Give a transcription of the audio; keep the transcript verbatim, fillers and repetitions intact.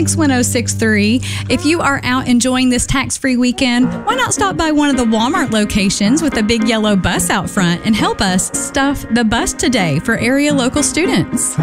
six one zero six three. If you are out enjoying this tax-free weekend, why not stop by one of the Walmart locations with a big yellow bus out front and help us stuff the bus today for area local students?